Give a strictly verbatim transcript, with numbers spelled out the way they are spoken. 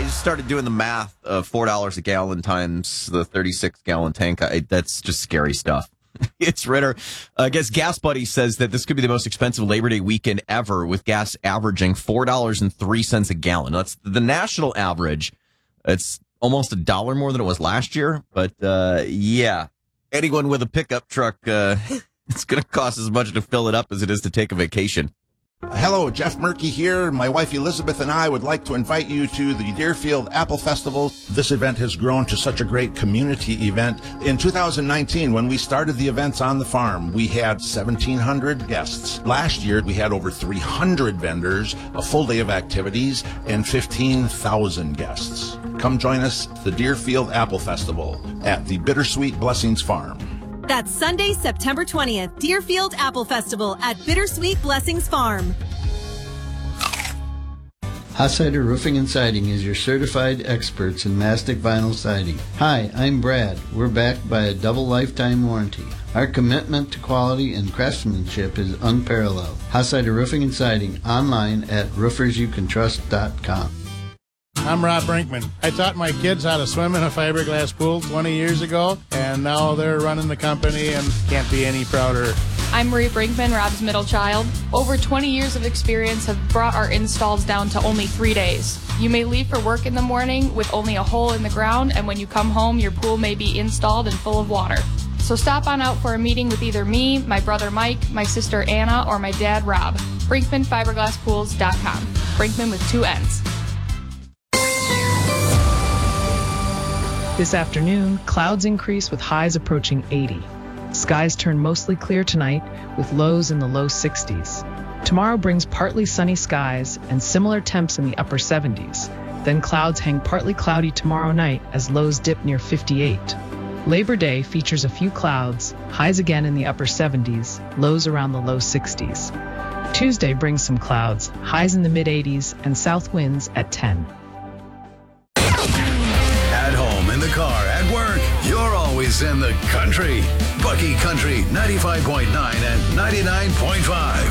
just started doing the math of four dollars a gallon times the thirty-six gallon tank. I, that's just scary stuff. It's Ritter. I guess Gas Buddy says that this could be the most expensive Labor Day weekend ever, with gas averaging four dollars and three cents a gallon. That's the national average. It's almost a dollar more than it was last year. But, uh, yeah, anyone with a pickup truck, uh, it's going to cost as much to fill it up as it is to take a vacation. Hello, Jeff Murky here. My wife Elizabeth and I would like to invite you to the Deerfield Apple Festival. This event has grown to such a great community event. In two thousand nineteen, when we started the events on the farm, we had seventeen hundred guests. Last year, we had over three hundred vendors, a full day of activities, and fifteen thousand guests. Come join us at the Deerfield Apple Festival at the Bittersweet Blessings Farm. That's Sunday, September twentieth, Deerfield Apple Festival at Bittersweet Blessings Farm. Hossider Roofing and Siding is your certified experts in mastic vinyl siding. Hi, I'm Brad. We're backed by a double lifetime warranty. Our commitment to quality and craftsmanship is unparalleled. Hossider Roofing and Siding, online at roofers you can trust dot com. I'm Rob Brinkman. I taught my kids how to swim in a fiberglass pool twenty years ago, and now they're running the company and can't be any prouder. I'm Marie Brinkman, Rob's middle child. Over twenty years of experience have brought our installs down to only three days. You may leave for work in the morning with only a hole in the ground, and when you come home, your pool may be installed and full of water. So stop on out for a meeting with either me, my brother Mike, my sister Anna, or my dad Rob. Brinkman Fiberglass Pools dot com. Brinkman with two N's. This afternoon, clouds increase with highs approaching eighty. Skies turn mostly clear tonight with lows in the low sixties. Tomorrow brings partly sunny skies and similar temps in the upper seventies. Then clouds hang partly cloudy tomorrow night as lows dip near fifty-eight. Labor Day features a few clouds, highs again in the upper seventies, lows around the low sixties. Tuesday brings some clouds, highs in the mid eighties, and south winds at ten. At home, in the car, at work, you're always in the country. Bucky Country ninety-five point nine and ninety-nine point five.